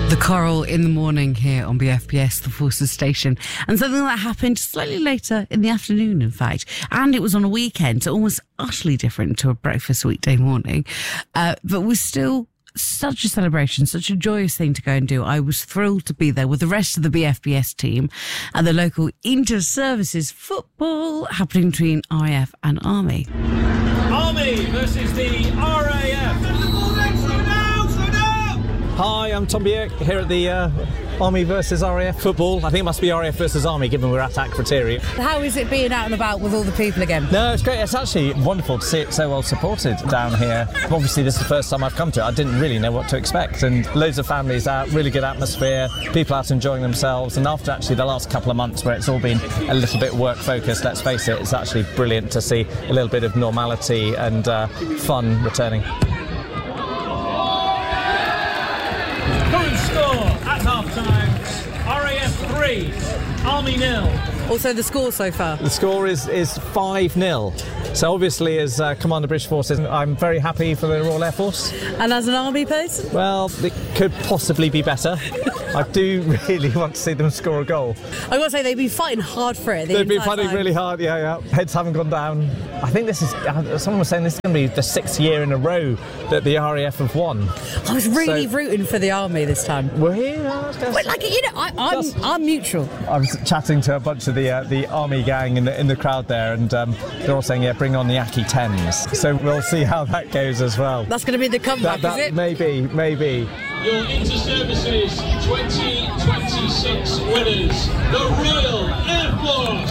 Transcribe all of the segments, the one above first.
The Coral in the morning here on BFBS, the Forces Station. And something that happened slightly later in the afternoon, in fact. And it was on a weekend, so almost utterly different to a breakfast weekday morning. But was still such a celebration, such a joyous thing to go and do. I was thrilled to be there with the rest of the BFBS team at the local inter-services football happening between RAF and Army. Army versus the RAF. Hi, I'm Tom Bierk here at the Army versus RAF football. I think it must be RAF versus Army, given we're at Akrotiri. How is it being out and about with all the people again? No, it's great. It's actually wonderful to see it so well supported down here. Obviously, this is the first time I've come to it. I didn't really know what to expect, and loads of families out, really good atmosphere, people out enjoying themselves. And after actually the last couple of months where it's all been a little bit work-focused, let's face it, it's actually brilliant to see a little bit of normality and fun returning. Current score at half-time, RAF 3, Army 0. Also the score so far? The score is 5-0. So obviously as Commander British Forces, I'm very happy for the Royal Air Force. And as an Army person? Well, it could possibly be better. I do really want to see them score a goal. I've got to say, they've been fighting hard for it. They've been fighting really hard, yeah. Heads haven't gone down. I think this is, someone was saying this is going to be the 6th year in a row that the RAF have won. I was really rooting for the Army this time. Were you? I'm neutral. I was chatting to a bunch of the Army gang in the crowd there, and they're all saying, yeah, bring on the Aki 10s. So we'll see how that goes as well. That's going to be the comeback, is it? Maybe. Your Inter-Services 2026 winners, the Royal Air Force.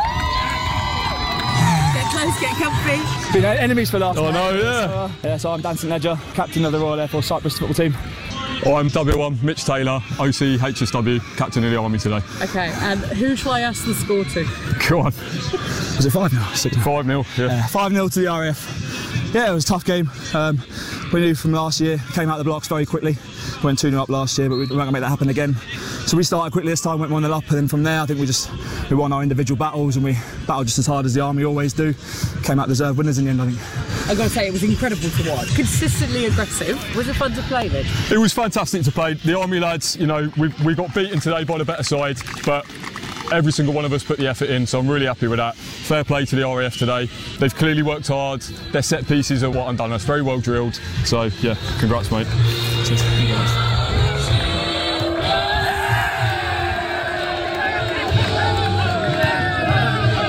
Get close, get comfy. Been enemies for life. Oh no, yeah. So I'm Dan St Ledger, captain of the Royal Air Force Cyprus football team. Oh, I'm W1, Mitch Taylor, OC HSW, captain of the Army today. Okay, and who shall I ask the score to? Go on. Was it 5-0? 5-0, yeah. 5-0 to the RAF. Yeah, it was a tough game. We knew from last year, came out of the blocks very quickly. We went 2-0 up last year, but we weren't going to make that happen again. So we started quickly this time, went 1-0 up, and then from there I think we won our individual battles, and we battled just as hard as the Army always do. Came out deserved winners in the end, I think. I've got to say, it was incredible to watch. Consistently aggressive. Was it fun to play then? It was fantastic to play. The Army lads, you know, we got beaten today by the better side, but every single one of us put the effort in, so I'm really happy with that. Fair play to the RAF today. They've clearly worked hard. Their set pieces are what undone us. Very well drilled. So, yeah, congrats, mate. Cheers.